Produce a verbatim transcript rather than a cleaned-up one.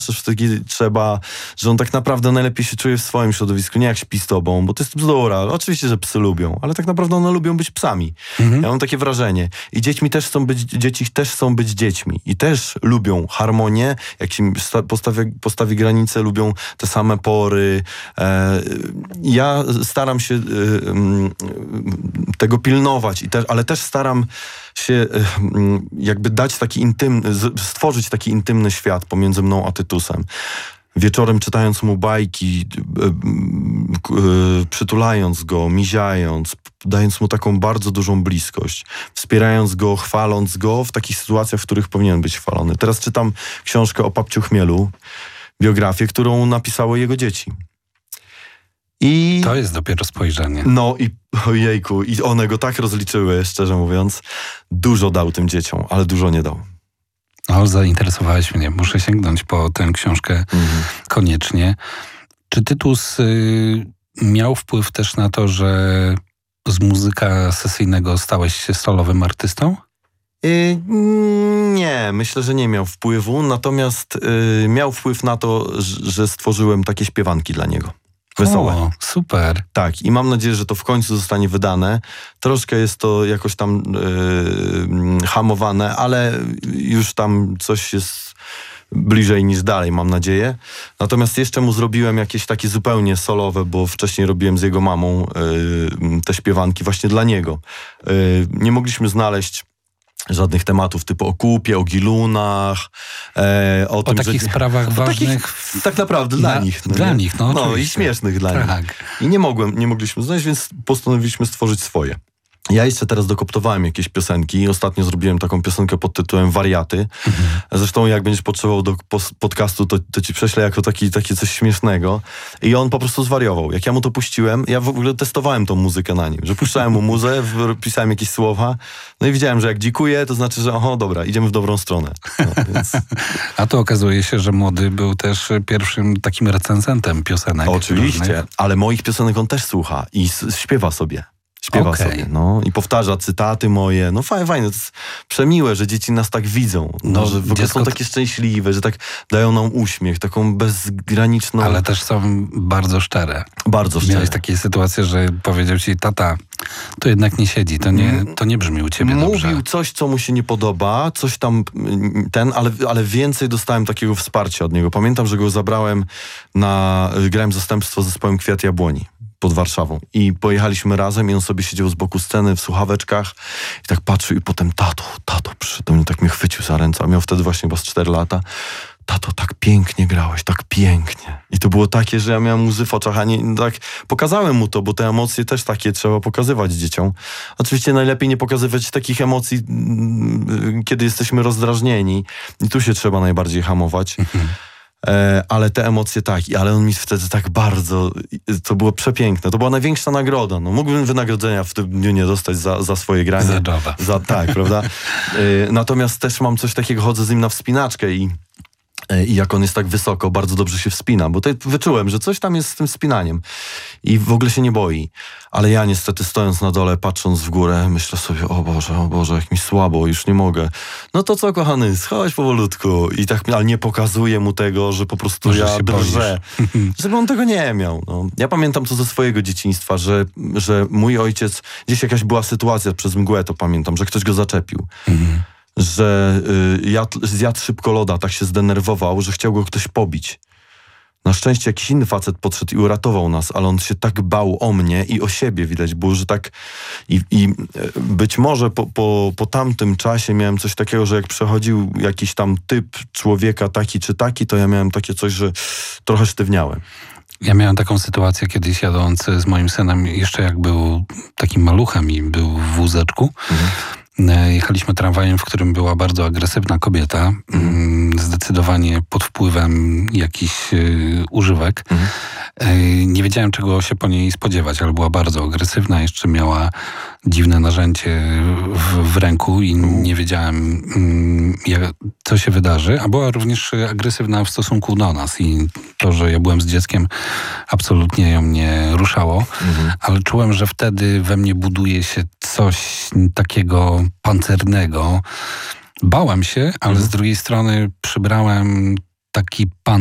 że wtedy trzeba, że on tak naprawdę najlepiej się czuje w swoim środowisku, nie jak śpi z tobą, bo to jest bzdura. Oczywiście, że psy lubią, ale tak naprawdę one lubią być psami. Mhm. Ja mam takie wrażenie. I dziećmi też chcą być, dzieci też chcą być dziećmi. I też lubią harmonię, jak się postawi, postawi granice, lubią te same pory. E, ja staram się e, tego pilnować, i te, ale też staram się e, jakby dać taki intymny, stworzyć taki intymny świat pomiędzy mną a Tytusem. Wieczorem czytając mu bajki, przytulając go, miziając, dając mu taką bardzo dużą bliskość, wspierając go, chwaląc go w takich sytuacjach, w których powinien być chwalony. Teraz czytam książkę o Papciu Chmielu, biografię, którą napisały jego dzieci. I to jest dopiero spojrzenie. No i ojejku, i one go tak rozliczyły, szczerze mówiąc. Dużo dał tym dzieciom, ale dużo nie dał. O, zainteresowałeś mnie. Muszę sięgnąć po tę książkę mhm. koniecznie. Czy Tytus y, miał wpływ też na to, że z muzyka sesyjnego stałeś się solowym artystą? Yy, nie, myślę, że nie miał wpływu. Natomiast yy, miał wpływ na to, że, że stworzyłem takie śpiewanki dla niego. Wesołe. O, super. Tak, i mam nadzieję, że to w końcu zostanie wydane. Troszkę jest to jakoś tam yy, hamowane, ale już tam coś jest bliżej niż dalej, mam nadzieję. Natomiast jeszcze mu zrobiłem jakieś takie zupełnie solowe, bo wcześniej robiłem z jego mamą yy, te śpiewanki właśnie dla niego. Yy, nie mogliśmy znaleźć żadnych tematów typu o kupie, o gilunach, e, o, o tym, takich że, sprawach o ważnych. Takich, tak naprawdę dla na, nich. No, dla nie? nich, no, no i śmiesznych dla tak. nich. I nie mogłem, nie mogliśmy znaleźć, więc postanowiliśmy stworzyć swoje. Ja jeszcze teraz dokoptowałem jakieś piosenki. Ostatnio zrobiłem taką piosenkę pod tytułem Wariaty. Mhm. Zresztą jak będziesz potrzebował do podcastu, to, to ci prześlę jako taki, takie coś śmiesznego. I on po prostu zwariował. Jak ja mu to puściłem, ja w ogóle testowałem tą muzykę na nim. Że puszczałem mu muzę, pisałem jakieś słowa. No i widziałem, że jak dzikuje, to znaczy, że oho, dobra, idziemy w dobrą stronę. No, więc... A to okazuje się, że Młody był też pierwszym takim recenzentem piosenek. Oczywiście, różnych. Ale moich piosenek on też słucha i śpiewa sobie. Śpiewa okay. sobie, no. I powtarza cytaty moje. No fajne, fajne. To jest przemiłe, że dzieci nas tak widzą. No, no że w ogóle dziecko... są takie szczęśliwe, że tak dają nam uśmiech, taką bezgraniczną... Ale też są bardzo szczere. Bardzo szczere. Miałeś takie sytuacje, że powiedział ci, tata, to jednak nie siedzi, to nie, to nie brzmi u ciebie Mówił dobrze. Mówił coś, co mu się nie podoba, coś tam ten, ale, ale więcej dostałem takiego wsparcia od niego. Pamiętam, że go zabrałem na... Grałem zastępstwo z zespołem Kwiat Jabłoni pod Warszawą. I pojechaliśmy razem i on sobie siedział z boku sceny w słuchaweczkach i tak patrzył i potem tato, tato przyszedł do mnie, tak mnie chwycił za ręce, a miał wtedy właśnie chyba z cztery lata. Tato, tak pięknie grałeś, tak pięknie. I to było takie, że ja miałem łzy w oczach, a nie tak pokazałem mu to, bo te emocje też takie trzeba pokazywać dzieciom. Oczywiście najlepiej nie pokazywać takich emocji, kiedy jesteśmy rozdrażnieni. I tu się trzeba najbardziej hamować. Mhm. E, ale te emocje tak, ale on mi wtedy tak bardzo, to było przepiękne, to była największa nagroda, no mógłbym wynagrodzenia w tym dniu nie dostać za, za swoje granie. Za joba. Za, tak, prawda? E, natomiast też mam coś takiego, chodzę z nim na wspinaczkę i I jak on jest tak wysoko, bardzo dobrze się wspina, bo tutaj wyczułem, że coś tam jest z tym wspinaniem i w ogóle się nie boi. Ale ja niestety stojąc na dole, patrząc w górę, myślę sobie, o Boże, o Boże, jak mi słabo, już nie mogę. No to co, kochany, schodź powolutku. I tak, ale nie pokazuję mu tego, że po prostu Może ja drżę. Żeby on tego nie miał. No. Ja pamiętam to ze swojego dzieciństwa, że, że mój ojciec, gdzieś jakaś była sytuacja przez mgłę, to pamiętam, że ktoś go zaczepił. Mhm. że y, jadł, zjadł szybko loda, tak się zdenerwował, że chciał go ktoś pobić. Na szczęście jakiś inny facet podszedł i uratował nas, ale on się tak bał o mnie i o siebie, widać było, że tak... I, i być może po, po, po tamtym czasie miałem coś takiego, że jak przechodził jakiś tam typ człowieka taki czy taki, to ja miałem takie coś, że trochę sztywniałem. Ja miałem taką sytuację kiedyś jadąc z moim synem, jeszcze jak był takim maluchem i był w wózeczku. Mhm. Jechaliśmy tramwajem, w którym była bardzo agresywna kobieta, mm. zdecydowanie pod wpływem jakichś y, używek. Mm. Y, nie wiedziałem, czego się po niej spodziewać, ale była bardzo agresywna, jeszcze miała dziwne narzędzie w, w ręku i mm. nie wiedziałem, mm, jak, co się wydarzy, a była również agresywna w stosunku do nas i to, że ja byłem z dzieckiem, absolutnie ją nie ruszało, mm. ale czułem, że wtedy we mnie buduje się coś takiego pancernego. Bałem się, ale mm. z drugiej strony przybrałem taki pan